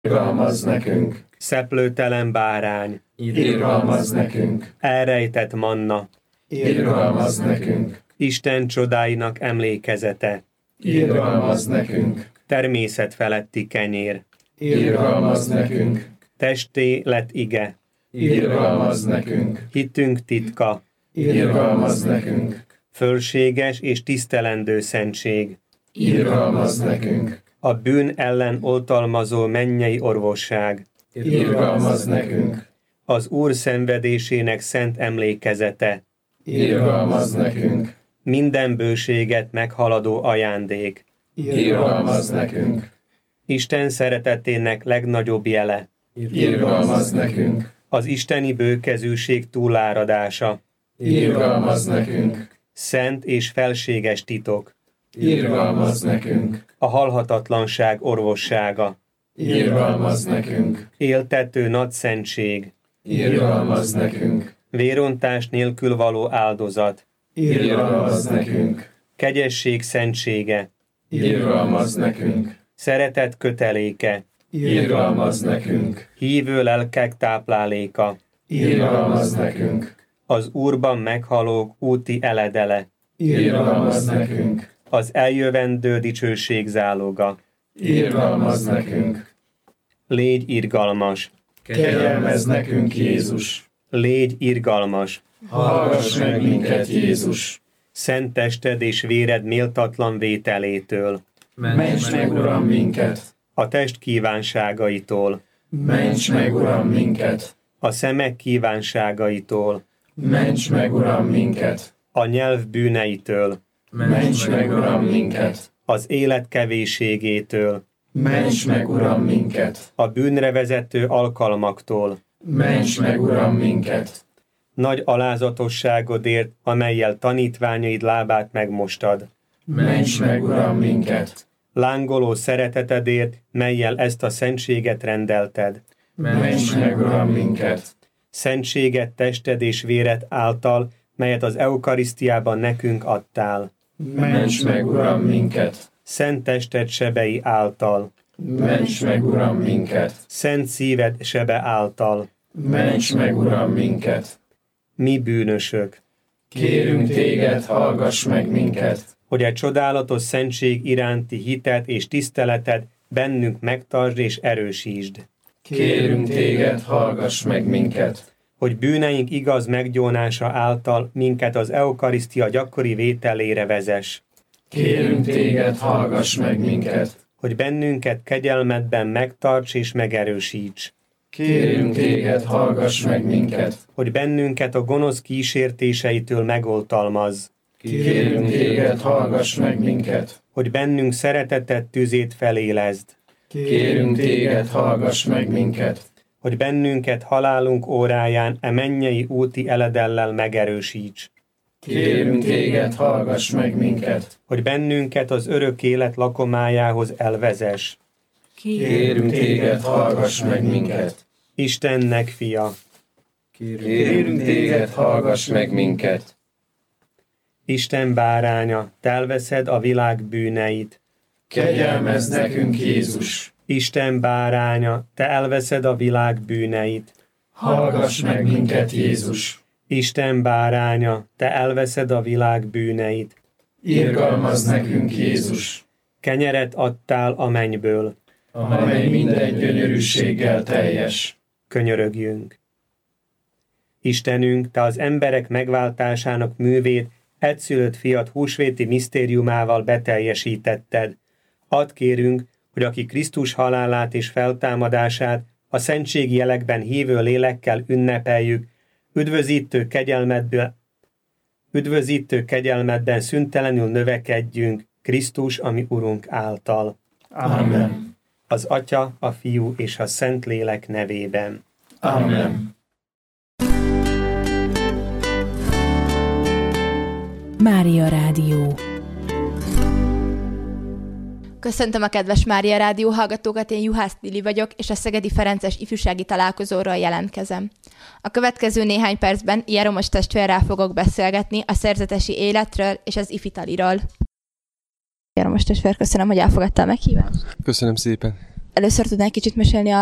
Irgalmazz nekünk. Szeplőtelen bárány, Irgalmazz nekünk. elrejtett manna, Irgalmazz nekünk. Isten csodáinak emlékezete, Irgalmazz nekünk. természet feletti kenyér, Irgalmazz nekünk. testé lett ige, Irgalmazz nekünk. hitünk titka, Irgalmazz nekünk. fölséges és tisztelendő szentség, Irgalmazz nekünk. a bűn ellen oltalmazó mennyei orvosság, Irgalmazz nekünk. az Úr szenvedésének szent emlékezete, Irgalmazz nekünk. minden bőséget meghaladó ajándék, Irgalmazz nekünk. Isten szeretetének legnagyobb jele, Irgalmazz nekünk. az isteni bőkezűség túláradása, Irgalmazz nekünk. szent és felséges titok, Irgalmazz nekünk. a halhatatlanság orvossága, Irgalmazz nekünk. éltető nagyszentség, Irgalmazz nekünk. vérontás nélkül való áldozat, Irgalmazz nekünk. kegyesség szentsége, Irgalmazz nekünk. szeretet köteléke, Irgalmazz nekünk. hívő lelkek tápláléka, Irgalmazz nekünk. az Úrban meghalók úti eledele, Irgalmazz nekünk. az eljövendő dicsőség záloga. Irgalmazz nekünk. Légy irgalmas, Kegyelmezz nekünk, Jézus. légy irgalmas, Hallgass meg minket, Jézus. szent tested és véred méltatlan vételétől, Ments meg, Uram, minket. a test kívánságaitól, Ments meg, Uram, minket. a szemek kívánságaitól, Ments meg, Uram, minket. a nyelv bűneitől, Ments meg, Uram, minket. az élet kevésségétől, Ments meg, Uram, minket. a bűnre vezető alkalmaktól, Ments meg, Uram, minket. nagy alázatosságodért, amellyel tanítványaid lábát megmostad, Ments meg, Uram, minket. lángoló szeretetedért, mellyel ezt a szentséget rendelted, Ments meg, Uram, minket. szentséget tested és véred által, melyet az eukarisztiában nekünk adtál, Ments meg, Uram, minket. szent tested sebei által, Ments meg, Uram, minket. szent szíved sebe által, Ments meg, Uram, minket. mi bűnösök, Kérünk téged, hallgass meg minket. hogy egy csodálatos szentség iránti hitet és tiszteleted bennünk megtartsd és erősítsd, Kérünk téged, hallgass meg minket. hogy bűneink igaz meggyónása által minket az eukarisztia gyakori vételére vezess, Kérünk téged, hallgass meg minket. hogy bennünket kegyelmedben megtarts és megerősíts, Kérünk téged, hallgass meg minket. hogy bennünket a gonosz kísértéseitől megoltalmazz, Kérünk téged, hallgass meg minket. hogy bennünk szereteted tüzét felélezd, Kérünk téged, hallgass meg minket. hogy bennünket halálunk óráján e mennyei úti eledellel megerősíts, Kérünk téged, hallgass meg minket. hogy bennünket az örök élet lakomájához elvezess. Kérünk téged, hallgass meg minket. Istennek fia, Kérünk téged, hallgass meg minket. Isten báránya, te elveszed a világ bűneit. Kegyelmezz nekünk, Jézus. Isten báránya, te elveszed a világ bűneit. Hallgass meg minket, Jézus. Isten báránya, te elveszed a világ bűneit. Irgalmazz nekünk, Jézus, Kenyeret adtál a mennyből, amely minden gyönyörűséggel teljes. könyörögjünk. Istenünk, te az emberek megváltásának művét egyszülött fiat húsvéti misztériumával beteljesítetted. Add kérünk, hogy aki Krisztus halálát és feltámadását a szentségi jelekben hívő lélekkel ünnepeljük, üdvözítő kegyelmedben szüntelenül növekedjünk Krisztus, ami Urunk által. Amen. Az Atya, a Fiú és a Szentlélek nevében. Amen. Mária Rádió. Köszöntöm a kedves Mária Rádió hallgatókat, én Juhász Lili vagyok, és a Szegedi Ferences ifjúsági találkozóról jelentkezem. A következő néhány percben Jeromos testvérrel fogok beszélgetni a szerzetesi életről és az ifitaliról. Jeromos testvér, köszönöm, hogy elfogadta a meghívást. Köszönöm szépen. Először tudnál kicsit mesélni